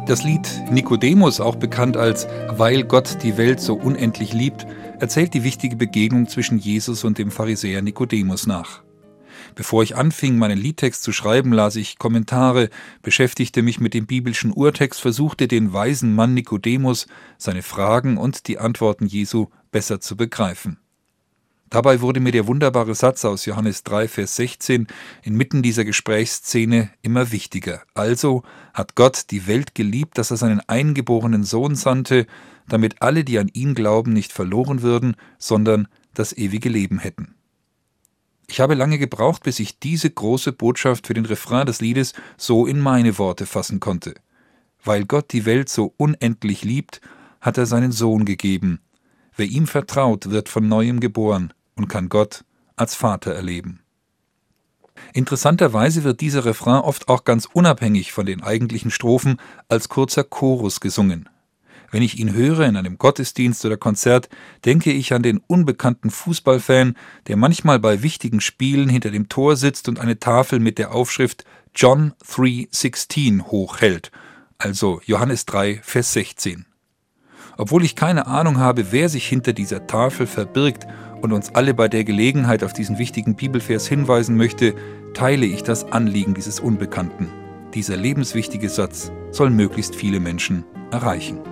Das Lied Nikodemus, auch bekannt als »Weil Gott die Welt so unendlich liebt«, erzählt die wichtige Begegnung zwischen Jesus und dem Pharisäer Nikodemus nach. Bevor ich anfing, meinen Liedtext zu schreiben, las ich Kommentare, beschäftigte mich mit dem biblischen Urtext, versuchte den weisen Mann Nikodemus, seine Fragen und die Antworten Jesu besser zu begreifen. Dabei wurde mir der wunderbare Satz aus Johannes 3, Vers 16 inmitten dieser Gesprächsszene immer wichtiger. Also hat Gott die Welt geliebt, dass er seinen eingeborenen Sohn sandte, damit alle, die an ihn glauben, nicht verloren würden, sondern das ewige Leben hätten. Ich habe lange gebraucht, bis ich diese große Botschaft für den Refrain des Liedes so in meine Worte fassen konnte. Weil Gott die Welt so unendlich liebt, hat er seinen Sohn gegeben. Wer ihm vertraut, wird von Neuem geboren und kann Gott als Vater erleben. Interessanterweise wird dieser Refrain oft auch ganz unabhängig von den eigentlichen Strophen als kurzer Chorus gesungen. Wenn ich ihn höre in einem Gottesdienst oder Konzert, denke ich an den unbekannten Fußballfan, der manchmal bei wichtigen Spielen hinter dem Tor sitzt und eine Tafel mit der Aufschrift John 3,16 hochhält, also Johannes 3, Vers 16. Obwohl ich keine Ahnung habe, wer sich hinter dieser Tafel verbirgt und uns alle bei der Gelegenheit auf diesen wichtigen Bibelvers hinweisen möchte, teile ich das Anliegen dieses Unbekannten. Dieser lebenswichtige Satz soll möglichst viele Menschen erreichen.